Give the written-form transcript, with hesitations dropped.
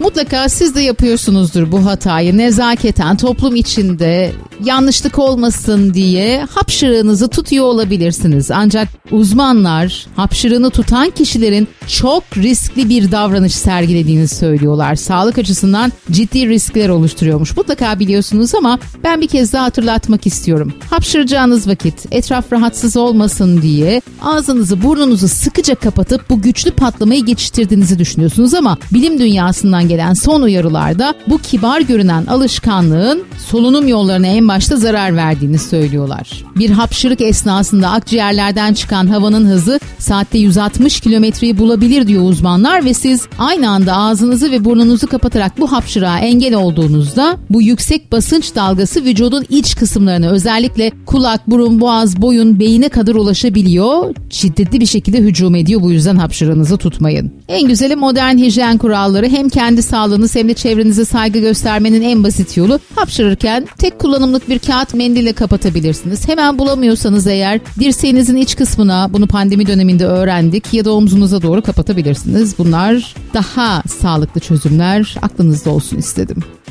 Mutlaka siz de yapıyorsunuzdur bu hatayı. Nezaketen toplum içinde yanlışlık olmasın diye hapşırığınızı tutuyor olabilirsiniz. Ancak uzmanlar hapşırığını tutan kişilerin çok riskli bir davranış sergilediğini söylüyorlar. Sağlık açısından ciddi riskler oluşturuyormuş. Mutlaka biliyorsunuz ama ben bir kez daha hatırlatmak istiyorum. Hapşıracağınız vakit etraf rahatsız olmasın diye ağzınızı burnunuzu sıkıca kapatıp bu güçlü patlamayı geçiştirdiğinizi düşünüyorsunuz ama bilim dünyasından gelen son uyarılarda bu kibar görünen alışkanlığın solunum yollarına en başta zarar verdiğini söylüyorlar. Bir hapşırık esnasında akciğerlerden çıkan havanın hızı saatte 160 kilometreyi bulabilir diyor uzmanlar ve siz aynı anda ağzınızı ve burnunuzu kapatarak bu hapşırığa engel olduğunuzda bu yüksek basınç dalgası vücudun iç kısımlarına özellikle kulak, burun, boğaz, boyun, beyine kadar ulaşabiliyor. Şiddetli bir şekilde hücum ediyor. Bu yüzden hapşırığınızı tutmayın. En güzeli modern hijyen kuralları. Hem kendi sağlığınız hem de çevrenize saygı göstermenin en basit yolu. Hapşırırken tek kullanımlık bir kağıt mendille kapatabilirsiniz. Hemen bulamıyorsanız eğer dirseğinizin iç kısmına, bunu pandemi döneminde öğrendik, ya da omzunuza doğru kapatabilirsiniz. Bunlar daha sağlıklı çözümler, aklınızda olsun istedim.